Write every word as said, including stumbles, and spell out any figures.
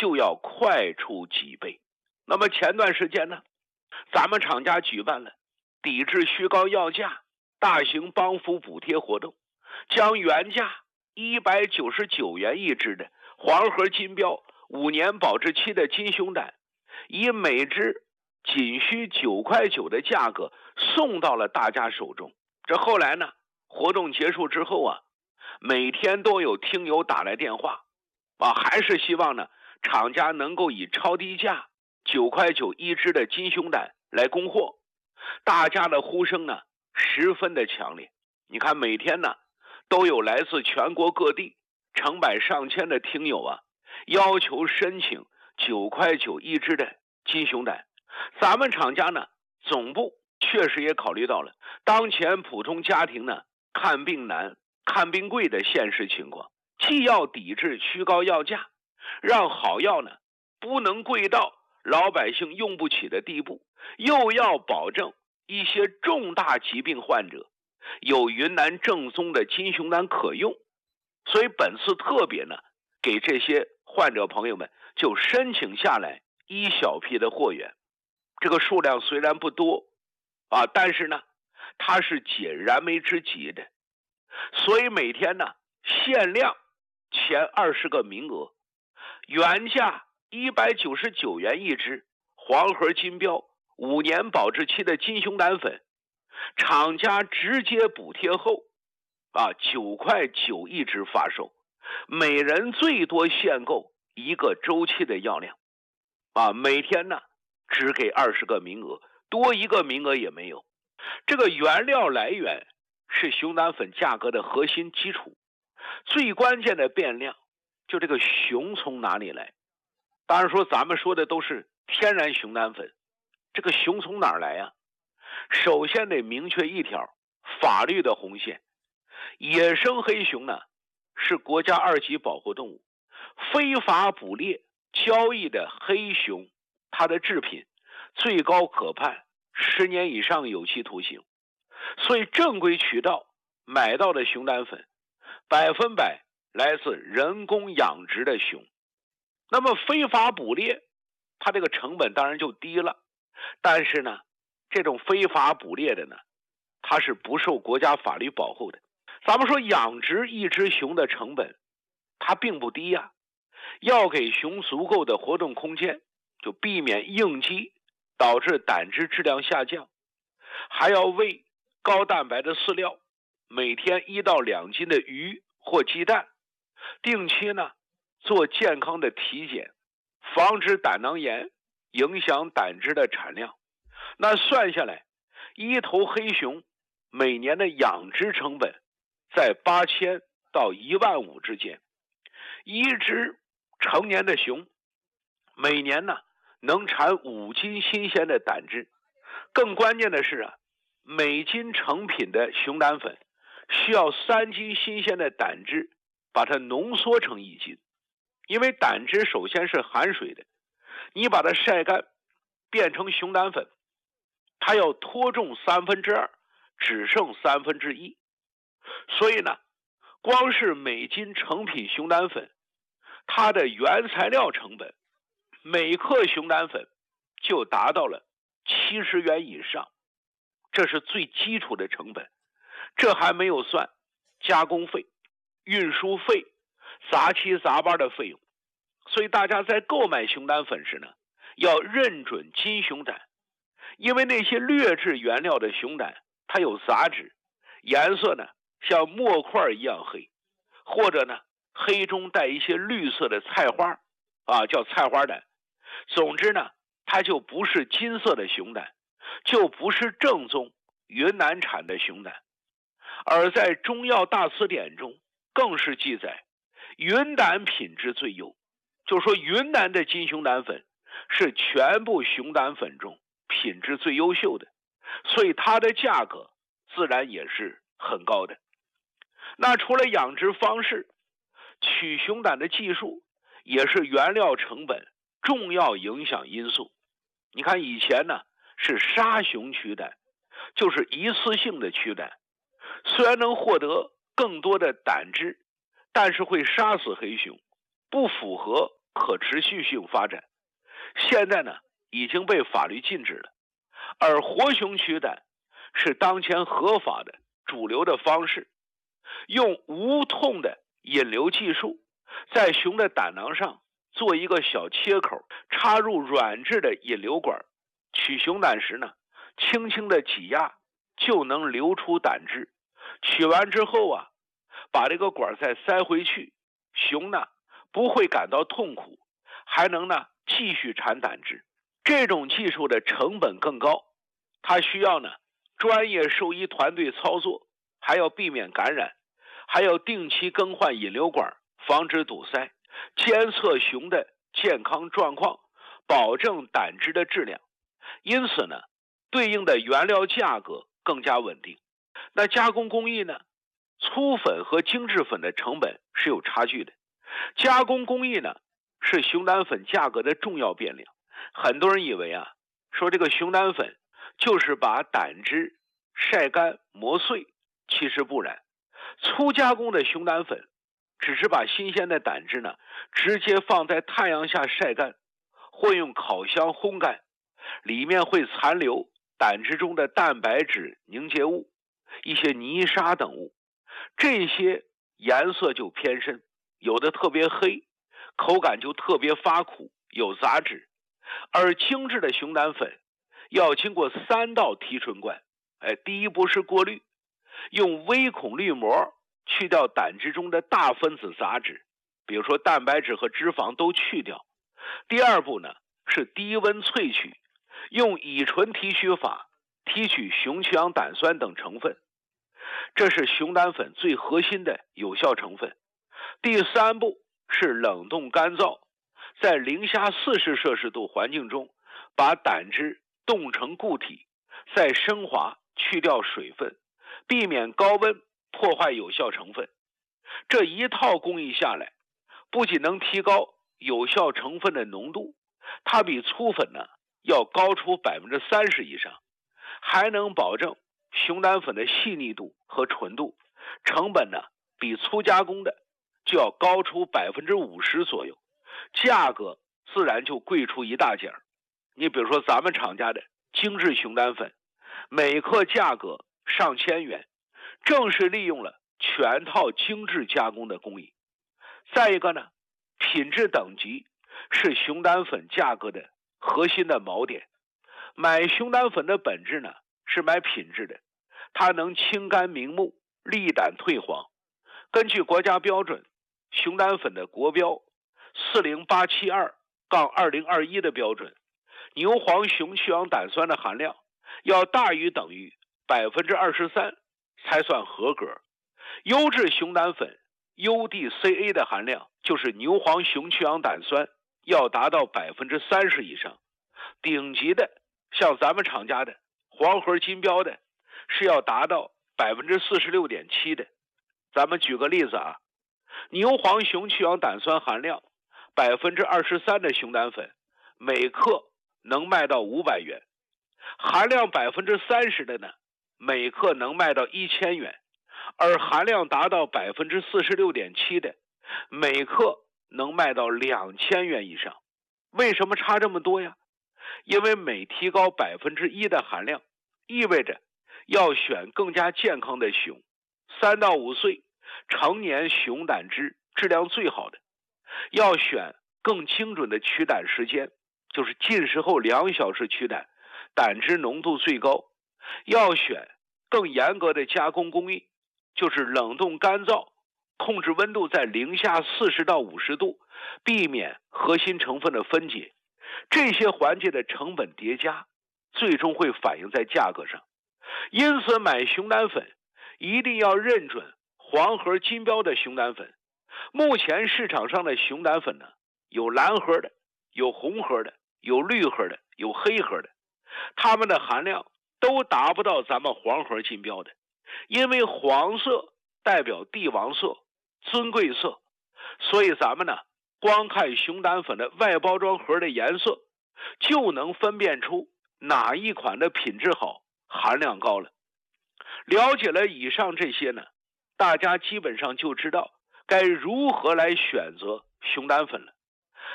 就要快出几倍。那么前段时间呢，咱们厂家举办了抵制虚高要价大型帮扶补贴活动，将原价一百九十九元一只的黄河金标五年保质期的金熊胆，以每只仅需九块九的价格送到了大家手中。这后来呢，活动结束之后啊，每天都有听友打来电话啊，还是希望呢厂家能够以超低价九块九一只的金熊胆来供货。大家的呼声呢十分的强烈，你看每天呢都有来自全国各地成百上千的听友啊要求申请九块九一只的金熊胆。咱们厂家呢总部确实也考虑到了当前普通家庭呢看病难看病贵的现实情况，既要抵制虚高药价，让好药呢不能贵到老百姓用不起的地步，又要保证一些重大疾病患者有云南正宗的金熊胆可用。所以本次特别呢给这些患者朋友们就申请下来一小批的货源。这个数量虽然不多啊，但是呢它是解燃眉之急的，所以每天呢限量前二十个名额，原价一百九十九元一支黄河金标五年保质期的金熊胆粉，厂家直接补贴后啊九块九一支发售，每人最多限购一个周期的药量啊，每天呢只给二十个名额，多一个名额也没有。这个原料来源是熊胆粉价格的核心基础，最关键的变量就这个熊从哪里来。当然说咱们说的都是天然熊胆粉，这个熊从哪儿来啊？首先得明确一条法律的红线，野生黑熊呢是国家二级保护动物，非法捕猎交易的黑熊，它的制品最高可判十年以上有期徒刑。所以正规渠道买到的熊胆粉百分百来自人工养殖的熊。那么非法捕猎它这个成本当然就低了，但是呢这种非法捕猎的呢它是不受国家法律保护的。咱们说养殖一只熊的成本它并不低呀、啊，要给熊足够的活动空间，就避免应激导致胆汁质量下降，还要喂高蛋白的饲料，每天一到两斤的鱼或鸡蛋，定期呢做健康的体检，防止胆囊炎影响胆汁的产量。那算下来，一头黑熊每年的养殖成本在八千到一万五之间。一只成年的熊每年呢能产五斤新鲜的胆汁。更关键的是啊，每斤成品的熊胆粉需要三斤新鲜的胆汁把它浓缩成一斤。因为胆汁首先是含水的，你把它晒干变成熊胆粉，它要脱重三分之二，只剩三分之一。所以呢，光是每斤成品熊胆粉，它的原材料成本每克熊胆粉就达到了七十元以上，这是最基础的成本。这还没有算加工费、运输费、杂七杂八的费用。所以大家在购买熊胆粉时呢，要认准金熊胆，因为那些劣质原料的熊胆它有杂质，颜色呢像墨块一样黑，或者呢黑中带一些绿色的菜花啊，叫菜花胆。总之呢它就不是金色的熊胆，就不是正宗云南产的熊胆。而在中药大词典中更是记载云胆品质最优，就说云南的金熊胆粉是全部熊胆粉中品质最优秀的，所以它的价格自然也是很高的。那除了养殖方式，取熊胆的技术也是原料成本重要影响因素。你看以前呢是杀熊取胆，就是一次性的取胆，虽然能获得更多的胆汁，但是会杀死黑熊，不符合可持续性发展，现在呢已经被法律禁止了。而活熊取胆是当前合法的主流的方式，用无痛的引流技术，在熊的胆囊上做一个小切口，插入软质的引流管，取熊胆时呢，轻轻的挤压就能流出胆汁。取完之后啊，把这个管再塞回去，熊呢不会感到痛苦，还能呢继续产胆汁。这种技术的成本更高，它需要呢专业兽医团队操作，还要避免感染，还要定期更换引流管，防止堵塞，监测熊的健康状况，保证胆汁的质量。因此呢，对应的原料价格更加稳定。那加工工艺呢，粗粉和精制粉的成本是有差距的。加工工艺呢，是熊胆粉价格的重要变量。很多人以为啊，说这个熊胆粉就是把胆汁晒干磨碎，其实不然。粗加工的熊胆粉只是把新鲜的胆汁呢直接放在太阳下晒干，或用烤箱烘干，里面会残留胆汁中的蛋白质凝结物、一些泥沙等物，这些颜色就偏深，有的特别黑，口感就特别发苦，有杂质。而精致的熊胆粉要经过三道提纯罐，哎，第一步是过滤，用微孔滤膜去掉胆汁中的大分子杂质，比如说蛋白质和脂肪都去掉。第二步呢是低温萃取，用乙醇提取法提取熊去氧胆酸等成分，这是熊胆粉最核心的有效成分。第三步是冷冻干燥，在零下四十摄氏度环境中把胆汁冻成固体，再升华去掉水分，避免高温破坏有效成分。这一套工艺下来，不仅能提高有效成分的浓度，它比粗粉呢要高出 百分之三十 以上，还能保证熊胆粉的细腻度和纯度，成本呢比粗加工的就要高出 百分之五十 左右，价格自然就贵出一大截儿。你比如说咱们厂家的精致熊胆粉，每克价格上千元，正是利用了全套精致加工的工艺。再一个呢，品质等级是熊胆粉价格的核心的锚点。买熊胆粉的本质呢是买品质的，它能清肝明目，利胆退黄。根据国家标准，熊胆粉的国标四零八七二二零二一的标准，牛黄熊去氧胆酸的含量要大于等于 百分之二十三 才算合格。优质熊胆粉 U D C A 的含量，就是牛黄熊去氧胆酸要达到 百分之三十 以上。顶级的像咱们厂家的黄河金标的是要达到 百分之四十六点七 的。咱们举个例子啊，牛黄熊去氧胆酸含量 百分之二十三 的熊胆粉每克能卖到五百元，含量 百分之三十 的呢每克能卖到一千元，而含量达到 百分之四十六点七 的每克能卖到两千元以上。为什么差这么多呀？因为每提高 百分之一 的含量，意味着要选更加健康的熊，三到五岁成年熊胆汁质量最好的，要选更精准的取胆时间，就是进食后两小时取胆，胆汁浓度最高。要选更严格的加工工艺，就是冷冻干燥，控制温度在零下四十到五十度，避免核心成分的分解。这些环节的成本叠加，最终会反映在价格上。因此买熊胆粉一定要认准黄盒金标的熊胆粉。目前市场上的熊胆粉呢，有蓝盒的，有红盒的，有绿盒的，有黑盒的，它们的含量都达不到咱们黄盒金标的。因为黄色代表帝王色、尊贵色，所以咱们呢光看熊胆粉的外包装盒的颜色，就能分辨出哪一款的品质好，含量高了。了解了以上这些呢，大家基本上就知道该如何来选择熊胆粉了。